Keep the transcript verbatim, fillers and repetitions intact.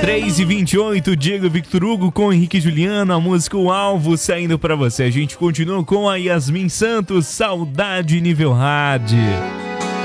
três e vinte e oito, Diego Victor Hugo com Henrique e Juliano, a música O Alvo saindo pra você. A gente continua com a Yasmin Santos, Saudade Nível Hard.